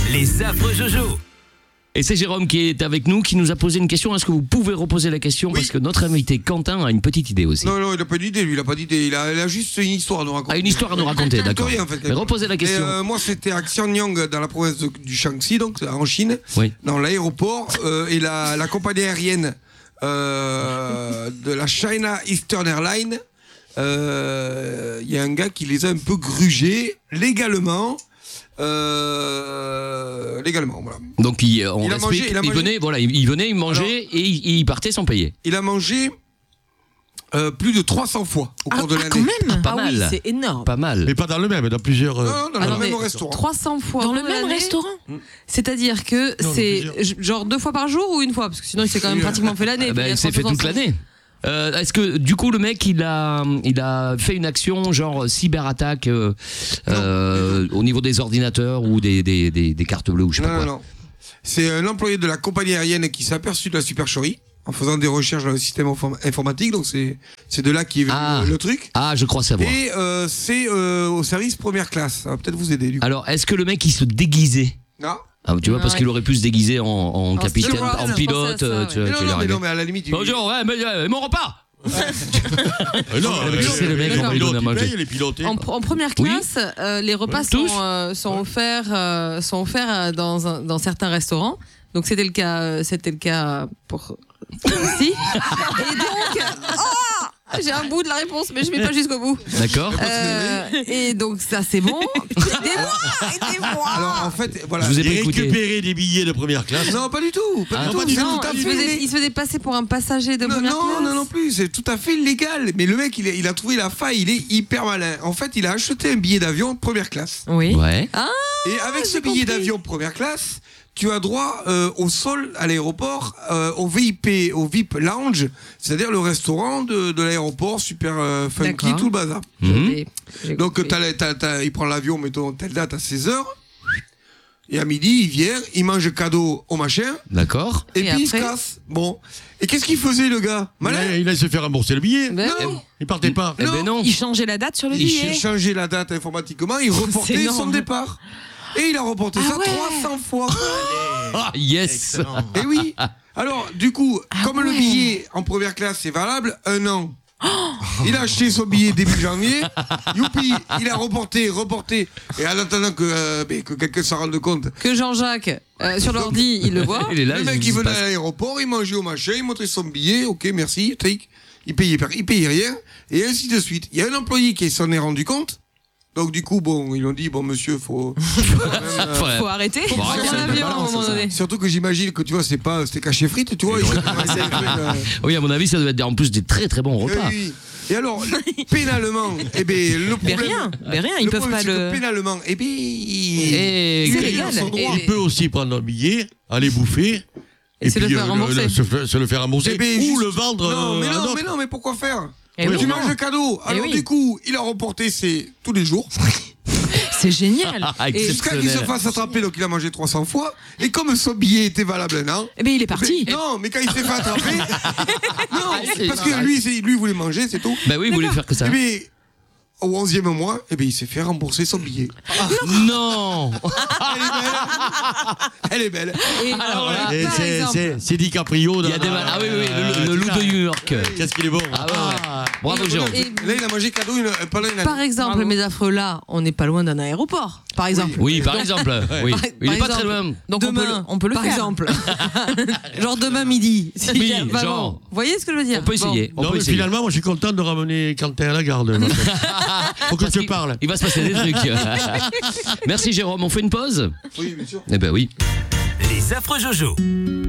Les affreux Jojo. Et c'est Jérôme qui est avec nous, qui nous a posé une question. Est-ce que vous pouvez reposer la question? Oui. Parce que notre invité Quentin a une petite idée aussi. Non, il n'a pas d'idée, lui, il n'a pas d'idée. Il a juste une histoire à nous raconter. Ah, une histoire à nous raconter, d'accord. Rien, en fait, Mais reposez la question. Moi, c'était à Xianyang, dans la province du Shaanxi, donc en Chine, Oui. dans l'aéroport, et la compagnie aérienne de la China Eastern Airlines, il y a un gars qui les a un peu grugés légalement. Légalement, voilà. Donc il venait, il mangeait Alors, et il partait sans payer. Il a mangé plus de 300 fois au cours de l'année. Quand même. Pas mal. Oui, c'est énorme. Pas mal. Mais pas dans le même, dans plusieurs. Non, dans le même mais restaurant. 300 fois Dans le pendant même l'année. restaurant. C'est-à-dire que Non, c'est plusieurs. genre 2 fois par jour ou une fois? Parce que sinon, il s'est quand même pratiquement fait l'année. Ah ben, puis il s'est fait 300 toute l'année. Est-ce que du coup le mec il a fait une action genre cyberattaque au niveau des ordinateurs ou des cartes bleues ou je sais pas quoi? Non. C'est un employé de la compagnie aérienne qui s'est aperçu de la supercherie en faisant des recherches dans le système informatique. Donc c'est de là qu'est venu le truc. Ah, je crois savoir. Et c'est au service première classe. Ça va peut-être vous aider du coup. Alors est-ce que le mec il se déguisait? Non. Ah, tu vois, parce qu'il aurait pu se déguiser en capitaine, steward, en pilote. je pensais à ça, tu Non, mais à la limite. Bonjour, ouais, mais mon repas. Non, c'est le mec, on va lui donner à manger. Les pilotes. En première Oui. classe, les repas Tous. sont offerts dans certains restaurants. Donc c'était le cas pour ici. Et donc, j'ai un bout de la réponse, mais je mets pas jusqu'au bout. D'accord. Et donc ça c'est bon. Aidez-moi. Alors en fait, voilà. Je vous ai pas Et écouté. récupérer des billets de première classe. Non, pas du tout. Pas du tout. pas du C'est Non, tout à il fait se faisait passer pour un passager de Non, première classe. non plus, c'est tout à fait légal. Mais le mec, il a trouvé la faille, il est hyper malin. En fait, il a acheté un billet d'avion première classe. Oui. Ouais. Et avec ce billet d'avion première classe, tu as droit au sol à l'aéroport, au VIP lounge, c'est-à-dire le restaurant de l'aéroport, super funky, D'accord. tout le bazar. J'ai Donc compris. il prend l'avion, mettons, telle date à 16h. Et à midi, il vient, il mange cadeau au machin, D'accord. et Et puis il se après casse. Bon. Et qu'est-ce qu'il faisait, le gars? Malin. Il allait se faire rembourser le billet. Ben oui. Il partait pas. Eh ben non. Il changeait la date sur le Il billet. changeait la date informatiquement, il C'est reportait son énorme. départ. Et il a reporté ça ouais. 300 fois. Ah, yes. Et oui. Alors, du coup, comme le billet en première classe est valable 1 an, il a acheté son billet début janvier. Youpi, il a reporté. Et en attendant que quelqu'un s'en rende compte, Que Jean-Jacques, sur l'ordi, il le voit. Il est là, le il mec se il venait passe. à l'aéroport, il mangeait au machin, il montrait son billet, ok, merci, tric. Il payait rien, et ainsi de suite. Il y a un employé qui s'en est rendu compte. Donc du coup, bon, ils ont dit, bon monsieur, faut Faut arrêter. Faut arrêter, Prendre ça l'avion balance, à un moment ça. donné. Surtout que j'imagine que tu vois, c'était caché frites, tu vois. Ils ont commencé un truc, Oui, à mon avis, ça devait être en plus des très très bons repas. oui. Et alors, pénalement, le Mais problème. rien, ils peuvent pas c'est que le. pénalement, Et C'est il est légal. dans son droit. Il peut aussi prendre un billet, aller bouffer. Et se le faire rembourser. se le faire rembourser. Eh ben, Ou juste- le vendre Non, à d'autres. mais pourquoi faire? Eh oui, Tu non. manges le cadeau. Alors oui. du coup, il a reporté tous les jours. C'est génial. Ah, Et- Jusqu'à qu'il se fasse attraper, donc il a mangé 300 fois. Et comme son billet était valable 1 an. Eh bien, il est parti. Non, mais quand il s'est fait attraper. Non, c'est parce pas que lui voulait manger, c'est tout. Bah oui, il voulait faire que ça. Et bien, au 11e mois, il s'est fait rembourser son billet. Non. Elle est belle. Et alors là, Et par exemple, c'est DiCaprio. Il y a des ah oui, le loup de New York. Qu'est-ce qu'il est bon. Ah ouais. Bravo Et- Jérôme. et- Là, il a mangé cadeau pendant une année. par exemple, mes affreux là, on n'est pas loin d'un aéroport. Par exemple. Oui, par exemple. Oui. Par- Il est par pas très exemple, loin. Donc demain, on peut le par faire. exemple. Genre demain midi. Si Oui, jamais- genre. Vous voyez ce que je veux dire? On peut essayer. On Non, peut mais essayer. finalement, moi, je suis content de ramener Quentin à la garde. Faut que je te parle. Il va se passer des trucs. Merci Jérôme. On fait une pause? Oui, bien sûr. Eh ben oui. Les affreux Jojo.